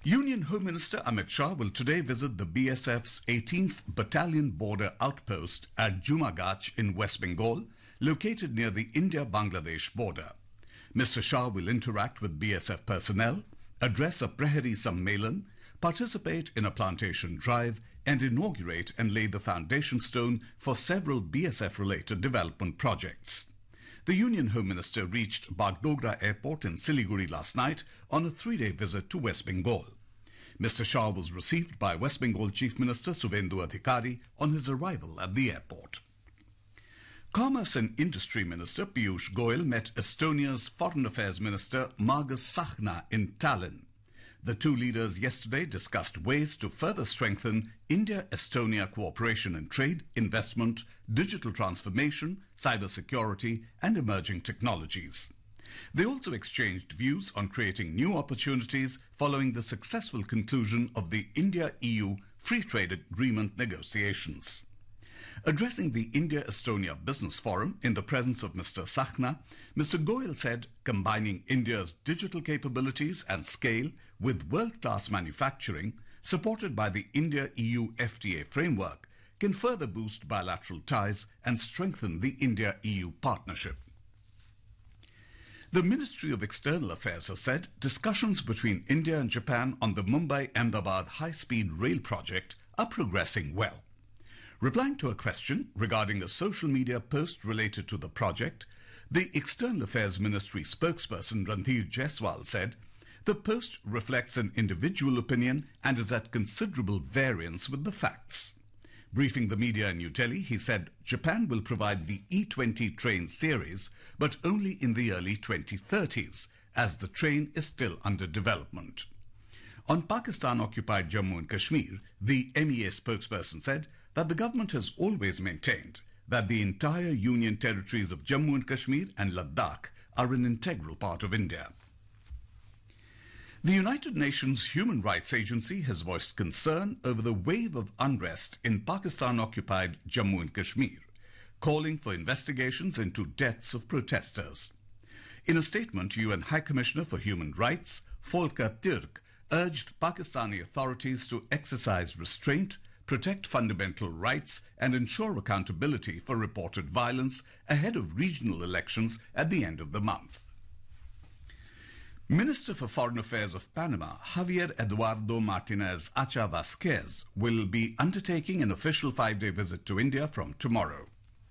Union Home Minister Amit Shah will today visit the BSF's 18th Battalion Border Outpost at Jumagach in West Bengal, located near the India-Bangladesh border. Mr. Shah will interact with BSF personnel, address a Prahari Sammelan, participate in a plantation drive, and inaugurate and lay the foundation stone for several BSF-related development projects. The Union Home Minister reached Bagdogra Airport in Siliguri last night on a 3-day visit to West Bengal. Mr. Shah was received by West Bengal Chief Minister Suvendu Adhikari on his arrival at the airport. Commerce and Industry Minister Piyush Goyal met Estonia's Foreign Affairs Minister Margus Tsahkna in Tallinn. The two leaders yesterday discussed ways to further strengthen India-Estonia cooperation in trade, investment, digital transformation, cybersecurity, and emerging technologies. They also exchanged views on creating new opportunities following the successful conclusion of the India-EU Free Trade Agreement negotiations. Addressing the India-Estonia Business Forum in the presence of Mr. Tsahkna, Mr. Goyal said combining India's digital capabilities and scale with world-class manufacturing, supported by the India-EU FTA framework, can further boost bilateral ties and strengthen the India-EU partnership. The Ministry of External Affairs has said discussions between India and Japan on the Mumbai-Ahmedabad high-speed rail project are progressing well. Replying to a question regarding a social media post related to the project, the External Affairs Ministry spokesperson Randhir Jaiswal said, "The post reflects an individual opinion and is at considerable variance with the facts." Briefing the media in New Delhi, he said Japan will provide the E20 train series, but only in the early 2030s, as the train is still under development. On Pakistan-occupied Jammu and Kashmir, the MEA spokesperson said that the government has always maintained that the entire union territories of Jammu and Kashmir and Ladakh are an integral part of India. The United Nations Human Rights Agency has voiced concern over the wave of unrest in Pakistan-occupied Jammu and Kashmir, calling for investigations into deaths of protesters. In a statement, UN High Commissioner for Human Rights, Volker Türk, urged Pakistani authorities to exercise restraint, protect fundamental rights, and ensure accountability for reported violence ahead of regional elections at the end of the month. Minister for Foreign Affairs of Panama, Javier Eduardo Martinez Acha Vasquez, will be undertaking an official 5-day visit to India from tomorrow.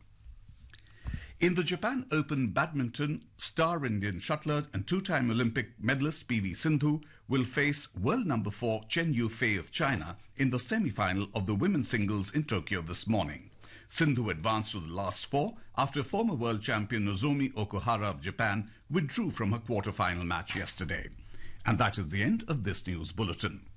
In the Japan Open Badminton, star Indian shuttler and 2-time Olympic medalist PV Sindhu will face world number 4 Chen Yufei of China in the semi-final of the women's singles in Tokyo this morning. Sindhu advanced to the last 4 after former world champion Nozomi Okuhara of Japan withdrew from her quarter-final match yesterday. And that is the end of this news bulletin.